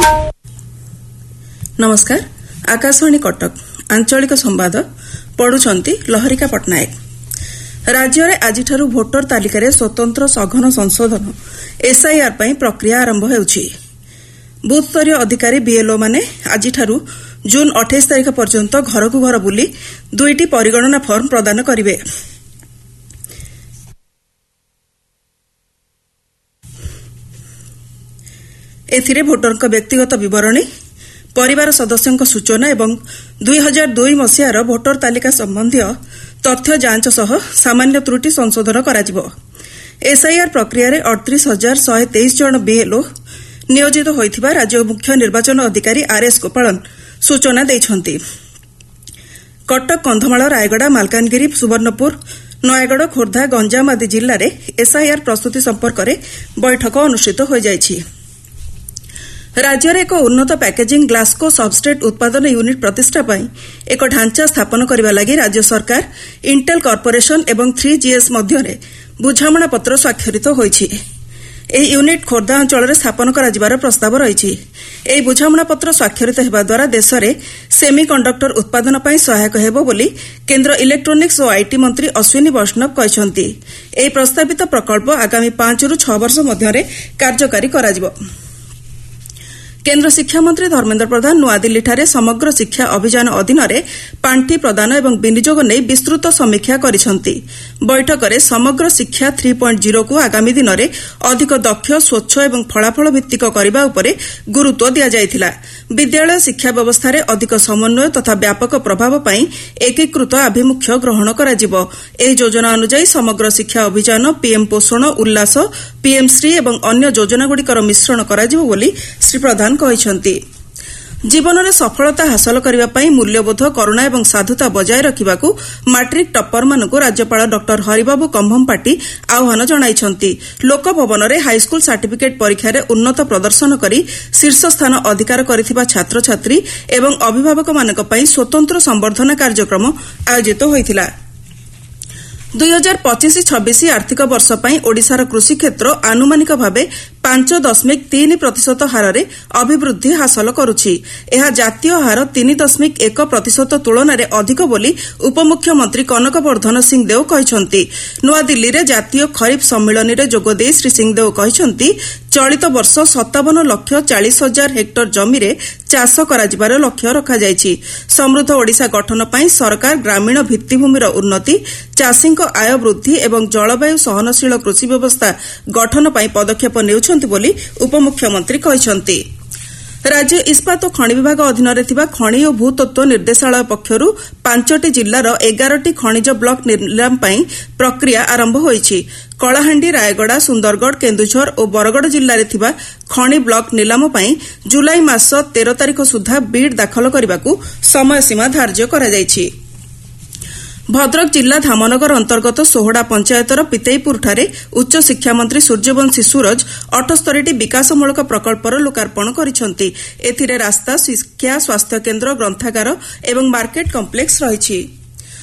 नमस्कार। आकाशवाणी कटक आंचलिक संवाद पढ़ुछंती लहरिका पटनायक। राज्य में आज भोटर तालिकार स्वतंत्र सघन संशोधन एसआईआर पर प्रक्रिया आरंभ होउछि। बूथ स्तरीय अधिकारी बीएलओ माने आज जून 28 तारिख पर्यंत घर को घर बुली 2टी परिगणना फर्म प्रदान करिवे। एथिरे भोटर व्यक्तिगत विवरणी, परिवार सदस्यों सूचना एवं 2002 मसीहार भोटर तालिका संबंधी तथ्य जांच सह सामान्य त्रुटि संशोधन कराजिबो। एसआईआर प्रक्रिया 38,123 जन बीएलओ नियोजित होइथिबा राज्य मुख्य निर्वाचन अधिकारी आरएस गोपालन सूचना दैछंती। कटक, कंधमाल, रायगड़ा, मालकानगिरी, सुवर्णपुर, नयागड़, खोर्धा, गंजाम आदि जिल्ला रे एसआईआर प्रस्तुति संपर्क में बैठक अनुष्ठित हो जाइछि। राज्य में एक उन्नत पैकेजिंग ग्लास्को सबस्ट्रेट उत्पादन यूनिट प्रतिष्ठा पर एक ढांचा स्थापन करने लगी राज्य सरकार इंटेल कॉर्पोरेशन एवं 3GS मध्य बुझामणा पत्र स्वाक्षरित होइछि। एही यूनिट खोर्धा अंचल स्थापन कर प्रस्ताव रही। एही बुझामणा पत्र स्वाक्षरित हेबा द्वारा देश में सेमिकंडक्टर उत्पादन पर सहायक हेबो बोली केन्द्र इलेक्ट्रोनिक्स और आईटी मंत्री अश्विनी वैष्णव कहछंती। एही प्रस्तावित प्रकल्प आगामी 5 ରୁ 6 वर्ष मध्य कार्यकारी कराजिबो। केन्द्र शिक्षा मंत्री धर्मेन्द्र प्रधान नुआदिल्लीଠାରେ समग्र शिक्षा अभियान अधीन पांठी प्रदान एवं विनियोग नहीं विस्तृत समीक्षा करिसंती। बैठक में समग्र शिक्षा 3.0 को आगामी दिन में अधिक दक्ष, स्वच्छ एवं फलाफल भित्तिक करने उपरे गुरुत्व दिया जायथिला। विद्यालय शिक्षा व्यवस्था रे अधिक समन्वय तथा व्यापक प्रभाव पाई एकीकृत आभिमुख्य ग्रहण कराजिबो। एही योजना अनुसार समग्र शिक्षा अभियान पीएम पोषण, उल्लास, पीएम श्री एवं अन्य योजनागुड़िकर मिश्रण कराजिबो बोली श्री प्रधान कहछंती। जीवन में सफलता हासिल करने मूल्यबोध, करुणा एवं साधुता बजाय रखिबाकू मैट्रिक टप्पर मानकू राज्यपाल डॉक्टर हरिबाबू कंभमपाटी आह्वान जणाइछंती। लोकभवन में हाईस्कूल सर्टिफिकेट परीक्षा रे उन्नत प्रदर्शन करी शीर्ष स्थान अधिकार करिथिबा छात्र छात्री एवं अभिभावक मानक पई स्वतंत्र संवर्धना कार्यक्रम आयोजित होइथिला। 2025-26 आर्थिक वर्ष पई ओडिशार कृषि क्षेत्र आनुमानिक भावे 5.3% हार में अभिवृद्धि हासिल करुछि। यह जातीय हार 3.1% तुलन में अधिक बोली उपमुख्यमंत्री कनक वर्धन सिंहदेव कहछंती। नुआदिल्ली रे जातीय खरीफ सम्मेलन में जोगदे श्री सिंहदेव कहछंती चलित वर्ष 57,40,000 हेक्टर जमी रे चाष कराजिबार लक्ष्य रखाଯାଇଛି। समृद्ध ओडिशा गठन पई सरकार ग्रामीण भित्तिभूमिर उन्नति, चाषी आय वृद्धि एवं जलवायु सहनशील कृषि व्यवस्था गठन पई पदक्षेप नेउछंती बोली उपमुख्यमंत्री कहछंती। राज्य इस्पात और खनि विभाग अधीन में खनि और भूतत्व निर्देशालय पक्षर 5टी जिल्लार 11टी खनिज ब्लक निलाम पई प्रक्रिया आरंभ होइछि। कलाहांडी, रायगड़ा, सुंदरगढ़, केन्दुझर और बरगड़ जिल्ला रे थिबा खनि ब्लक निलाम पई जुलाई मास 13 तारिख सुधा बिड दाखल करने समय सीमा धार्य करा जायछि। भद्रक जिला धामनगर अंतर्गत सोहड़ा पंचायतर पितेईपुरଠାରେ उच्च शिक्षा मंत्री सूर्यवंशी सूरज 78टी विकासमूलक प्रकल्पर लोकार्पण କରିଛନ୍ତି। एथिरे रास्ता, शिक्षा, स्वास्थ्य केन्द्र, ग्रंथागार एवं मार्केट कम्प्लेक्स रहिछि।